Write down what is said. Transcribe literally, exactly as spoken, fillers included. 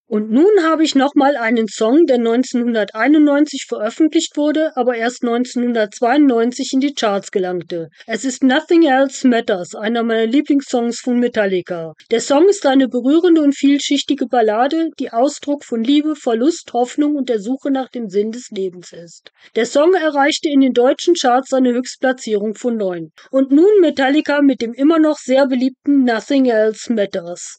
Und nun habe ich nochmal einen Song, der neunzehnhunderteinundneunzig veröffentlicht wurde, aber erst neunzehnhundertzweiundneunzig in die Charts gelangte. Es ist Nothing Else Matters, einer meiner Lieblingssongs von Metallica. Der Song ist eine berührende und vielschichtige Ballade, die Ausdruck von Liebe, Verlust, Hoffnung und der Suche nach dem Sinn des Lebens ist. Der Song erreichte in den deutschen Charts seine Höchstplatzierung von neun. Und nun Metallica mit dem immer noch sehr beliebten Nothing Else Matters.